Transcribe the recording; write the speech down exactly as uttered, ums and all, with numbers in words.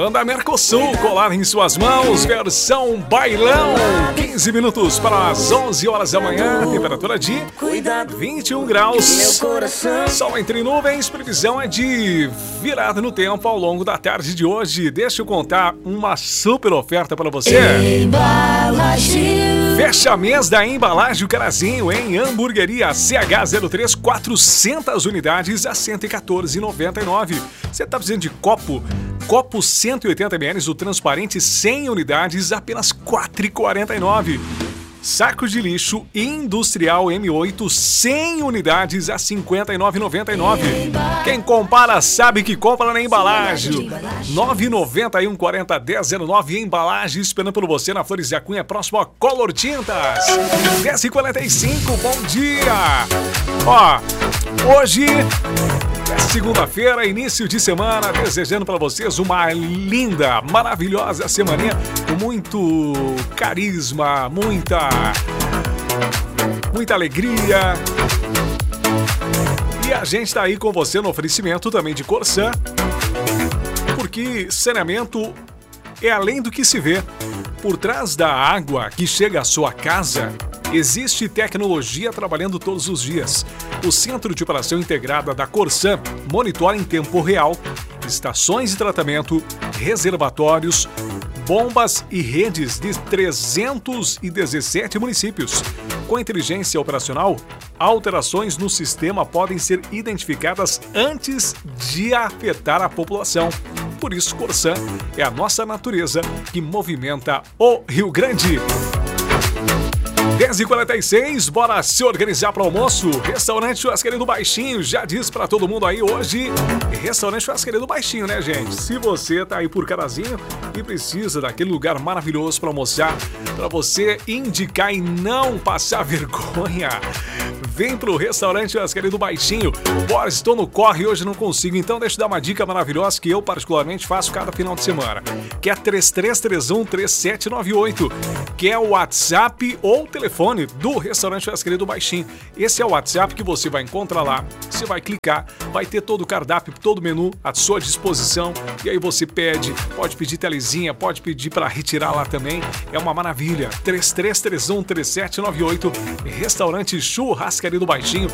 Banda Mercosul, colar em suas mãos, versão bailão. quinze minutos para as onze horas da manhã, temperatura de vinte e um graus. Sol entre nuvens, previsão é de virada no tempo ao longo da tarde de hoje. Deixa eu contar uma super oferta para você. Fecha mês da Embalagem Carazinho em Hamburgueria C H zero três, quatrocentas unidades a cento e quatorze reais e noventa e nove centavos. Você tá precisando de copo? Copo cento e oitenta mililitros, o transparente cem unidades, apenas quatro reais e quarenta e nove centavos. Saco de lixo industrial M oito, cem unidades a cinquenta e nove reais e noventa e nove centavos. Quem compara sabe que compra na embalagem. nove nove um, quarenta, dez, zero nove, embalagem esperando por você na Flores da Cunha, próximo a Color Tintas. dez e quarenta e cinco, bom dia. Ó, hoje é segunda-feira, início de semana, desejando para vocês uma linda, maravilhosa semaninha com muito carisma, muita, muita alegria. E a gente tá aí com você no oferecimento também de Corsã, porque saneamento é além do que se vê. Por trás da água que chega à sua casa, existe tecnologia trabalhando todos os dias. O Centro de Operação Integrada da Corsã monitora em tempo real estações de tratamento, reservatórios, bombas e redes de trezentos e dezessete municípios. Com inteligência operacional, alterações no sistema podem ser identificadas antes de afetar a população. Por isso, Corsã é a nossa natureza que movimenta o Rio Grande. dez e quarenta e seis, bora se organizar para o almoço. Restaurante Churrascaria do Baixinho, já diz para todo mundo aí hoje, Restaurante Churrascaria do Baixinho, né, gente? Se você tá aí por Carazinho e precisa daquele lugar maravilhoso para almoçar, para você indicar e não passar vergonha, vem pro Restaurante Churrascaria do Baixinho. Bora, estou no corre hoje, não consigo, então deixa eu dar uma dica maravilhosa que eu particularmente faço cada final de semana, que é três três três um, três sete nove oito, que é o WhatsApp ou telefone do Restaurante Churrascaria do Baixinho. Esse é o WhatsApp que você vai encontrar lá. Você vai clicar, vai ter todo o cardápio, todo o menu à sua disposição. E aí você pede, pode pedir telezinha, pode pedir para retirar lá também. É uma maravilha. três três três um, três sete nove oito, Restaurante Churrascaria do Baixinho.